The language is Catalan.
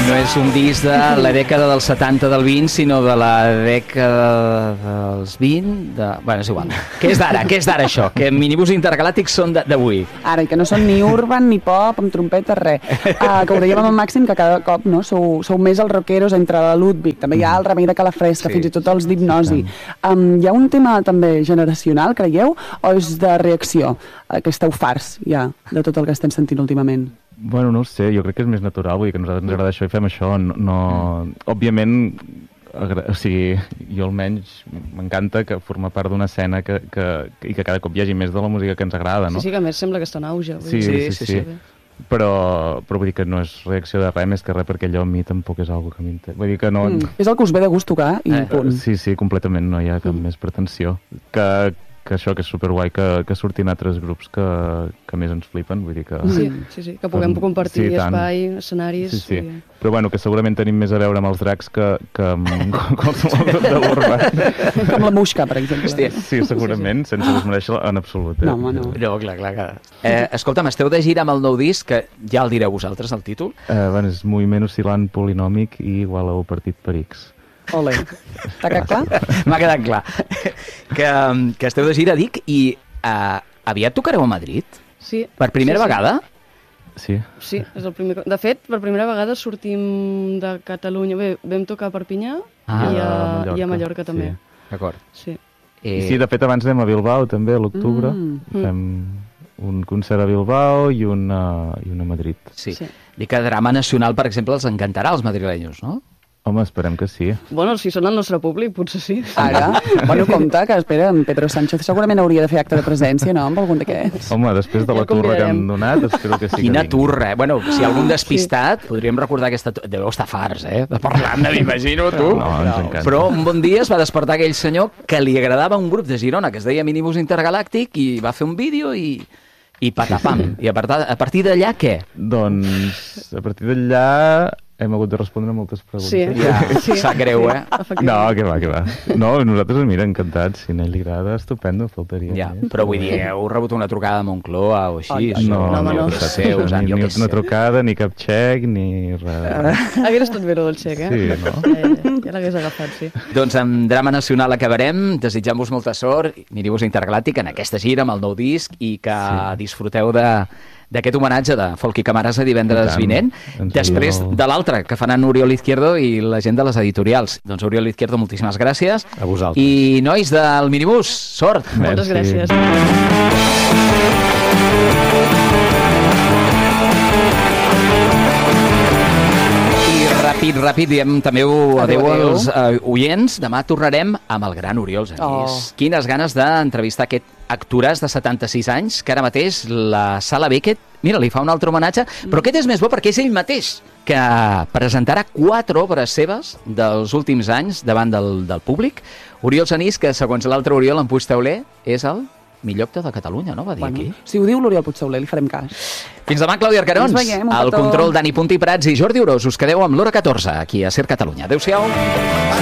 No és un disc de la dècada dels 70 del 20, sinó de la dècada dels 20... Bueno, és igual. Què és d'ara? Què és d'ara, això? Que minibús intergalàctics són d'avui. Ara, i que no són ni urban, ni pop, amb trompeta, res. Que ho dèiem amb el Màxim, que cada cop no, sou més els rockeros entre la Ludwig, també hi ha el Remei de Calafresca, fins i tot els d'Hipnosi. Hi ha un tema també generacional, creieu, o és de reacció? Que esteu farts, ja, de tot el que estem sentint últimament? Bueno, no ho sé, jo crec que és més natural, vull dir que a nosaltres ens agrada això i fem això. Òbviament, o sigui, jo almenys m'encanta que forma part d'una escena i que cada cop hi hagi més de la música que ens agrada, no? Sí, que a més sembla que està en auge. Sí. Però vull dir que no és reacció de res més que res, perquè allò a mi tampoc és algo que m'interessa. Vull dir que no... És el que us ve de gust tocar i punt. Sí, completament, no hi ha cap més pretensió. Que això, que és superguai que surtin altres grups que més ens flipen, vull dir que... Sí, que puguem compartir espai, escenaris... Sí. Però bueno, que segurament tenim més a veure amb els dracs que amb qualsevol grup de l'urba. Com la Muixca, per exemple. Sí, segurament, sense desmereixer en absolut. No, home, no. No, clar. Escolta'm, esteu de gira amb el nou disc, que ja el direu vosaltres, el títol? Bueno, és moviment oscil·lant polinòmic i igual a un partit per X. Ole. T'ha quedat clar? M'ha quedat clar. Que esteu de gira, dic, i aviat tocareu a Madrid? Sí. Per primera vegada? Sí. Sí, és el primer... De fet, per primera vegada sortim de Catalunya. Bé, vam tocar a Perpinyà i a Mallorca també. D'acord. Sí. Sí, de fet, abans anem a Bilbao, també, a l'octubre. Fem un concert a Bilbao i un a Madrid. Sí. Dic que drama nacional, per exemple, els encantarà als madrilenyos, no? Home, esperem que sí. Bueno, si són el nostre públic, potser sí. Ara? Bueno, compte, que espera, en Pedro Sánchez segurament hauria de fer acte de presència, no?, amb algun d'aquests. Home, després de la turra que hem donat, espero que sí. Quina turra, eh? Bueno, si algun despistat, podríem recordar aquesta turra. Deveu estar farts, de parlar-ne, m'imagino, tu. No, ens encanta. Però un bon dia es va despertar aquell senyor que li agradava un grup de Girona que es deia Minibús Intergalàctic i va fer un vídeo i patapam. I a partir d'allà, què? Doncs, a partir d'allà hem hagut de respondre moltes preguntes. Sí. Sap greu, eh? No, que va. No, nosaltres, mira, encantats. Si a ell li agrada, estupendo, faltaria. Ja, però vull dir, heu rebut una trucada de Moncloa o així? No. Ni una trucada, ni cap xec, ni res. Hagués estat bé del xec, eh? Sí, no? Ja l'hagués agafat, sí. Doncs amb Drama Nacional acabarem, desitjant-vos molta sort, Minibús Intergalàctic en aquesta gira amb el nou disc i que disfruteu d'aquest homenatge de Folk i Camarasa divendres vinent, després de l'altre que faran Oriol Izquierdo i la gent de les editorials. Doncs Oriol Izquierdo, moltíssimes gràcies. A vosaltres. I nois del Minibús, sort! Moltes gràcies. Ràpid, diem també adeu als oients. Demà tornarem amb el gran Oriol Genís. Quines ganes d'entrevistar aquest actoràs de 76 anys, que ara mateix la Sala Beckett, mira, li fa un altre homenatge, però aquest és més bo perquè és ell mateix que presentarà 4 obres seves dels últims anys davant del públic. Oriol Genís, que segons l'altre Oriol, en Puigtauler, és el millor actor de Catalunya, no? Va dir aquí. Si ho diu l'Oriol Puigtauler, li farem cas. Fins demà, Clàudia Arcarons. Al control, Dani Puntí Prats i Jordi Orós. Us quedeu amb l'Hora 14, aquí a Ser Catalunya. Adéu-siau.